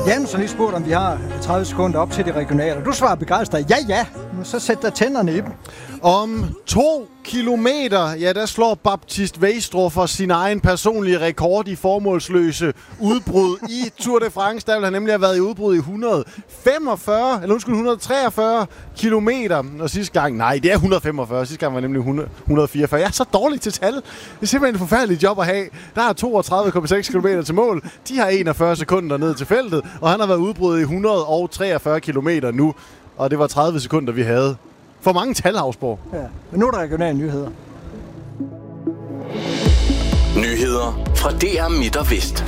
Jens har lige spurgt, om vi har 30 sekunder op til de regionale. Du svarer begejstret, ja. Så sæt dig tænderne i dem. Om 2 kilometer, ja, der slår Baptiste Weistrup for sin egen personlige rekord i formålsløse udbrud i Tour de France. Der vil han nemlig have været i udbrud i 143 kilometer. Og sidste gang, nej, det er 145. Sidste gang var nemlig 144. Jeg er så dårlig til tal. Det er simpelthen et forfærdeligt job at have. Der er 32,6 kilometer til mål. De har 41 sekunder ned til feltet, og han har været udbrud i 143 kilometer nu. Og det var 30 sekunder, vi havde. For mange tal, Havsborg. Ja, men nu er der regionale nyheder. Nyheder fra DR Midt og Vest.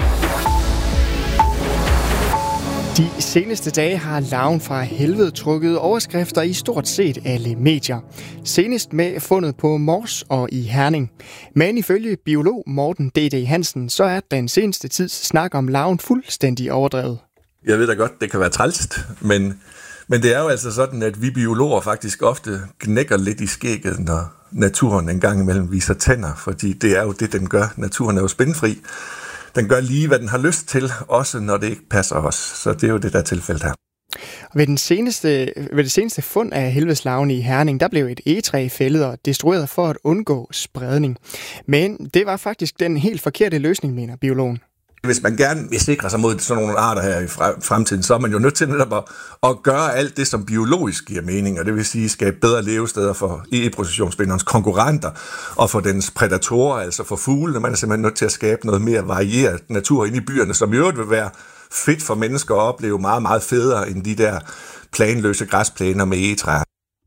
De seneste dage har larven fra helvede trukket overskrifter i stort set alle medier. Senest med fundet på Mors og i Herning. Men ifølge biolog Morten D.D. Hansen, så er den seneste tids snak om larven fuldstændig overdrevet. Jeg ved da godt, det kan være trælst, men det er jo altså sådan, at vi biologer faktisk ofte knækker lidt i skægget, når naturen en gang imellem viser tænder, fordi det er jo det, den gør. Naturen er jo spændfri. Den gør lige, hvad den har lyst til, også når det ikke passer os. Så det er jo det, der er tilfældet her. Ved det seneste fund af helvedeslarven i Herning, der blev et egetræ fældet og destrueret for at undgå spredning. Men det var faktisk den helt forkerte løsning, mener biologen. Hvis man gerne vil sikre sig mod sådan nogle arter her i fremtiden, så er man jo nødt til netop at gøre alt det, som biologisk giver mening, og det vil sige skabe bedre levesteder for egeprocessionsspinderens konkurrenter og for dens prædatorer, altså for fuglene. Man er simpelthen nødt til at skabe noget mere varieret natur inde i byerne, som i øvrigt vil være fedt for mennesker at opleve meget, meget federe end de der planløse græsplæner med egetræer.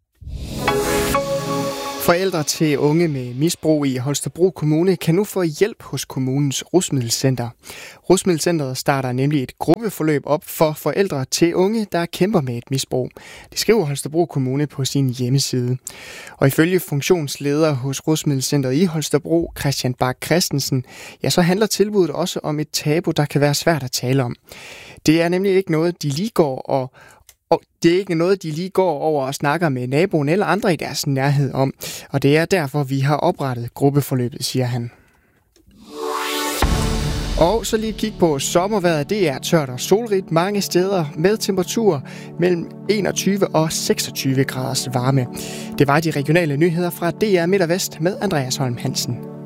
Forældre til unge med misbrug i Holstebro Kommune kan nu få hjælp hos kommunens rusmiddelcenter. Rusmiddelcenteret starter nemlig et gruppeforløb op for forældre til unge, der kæmper med et misbrug. Det skriver Holstebro Kommune på sin hjemmeside. Og ifølge funktionsleder hos Rusmiddelcenteret i Holstebro, Christian Bak Christensen, ja, så handler tilbuddet også om et tabu, der kan være svært at tale om. Det er nemlig ikke noget, de lige går over og snakker med naboen eller andre i deres nærhed om. Og det er derfor, vi har oprettet gruppeforløbet, siger han. Og så lige kig på sommervejret. Det er tørt og solrigt mange steder med temperaturer mellem 21 og 26 graders varme. Det var de regionale nyheder fra DR Midt og Vest med Andreas Holm Hansen.